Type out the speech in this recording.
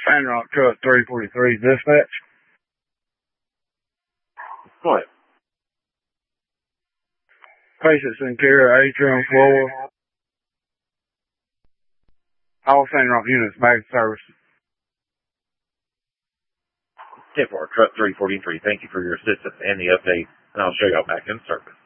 Sandrock Truck 343 dispatch. Go ahead. Patients in care, atrium floor. All Sandrock units back in service. 10-4, Truck 343, thank you for your assistance and the update, and I'll show y'all back in service.